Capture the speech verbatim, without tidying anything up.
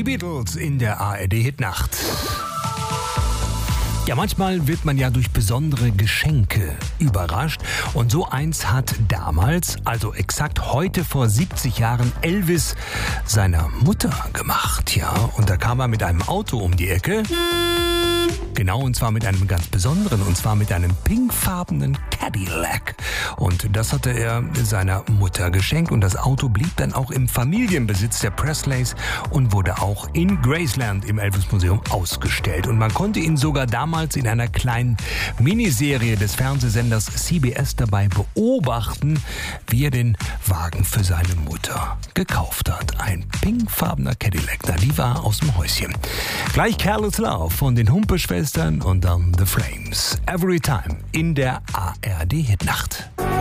Beatles in der A R D-Hitnacht. Ja, manchmal wird man ja durch besondere Geschenke überrascht. Und so eins hat damals, also exakt heute vor siebzig Jahren, Elvis seiner Mutter gemacht. Ja, und da kam er mit einem Auto um die Ecke. Genau, und zwar mit einem ganz besonderen, und zwar mit einem pinkfarbenen Cadillac. Und das hatte er seiner Mutter geschenkt. Und das Auto blieb dann auch im Familienbesitz der Presleys und wurde auch in Graceland im Elvis-Museum ausgestellt. Und man konnte ihn sogar damals in einer kleinen Miniserie des Fernsehsenders C B S dabei beobachten, wie er den Wagen für seine Mutter gekauft hat. Ein pinkfarbener Cadillac, na, die war aus dem Häuschen. Gleich Careless Love von den Humpe-Schwestern und dann The Flames. Every Time in der A R D-Hitnacht.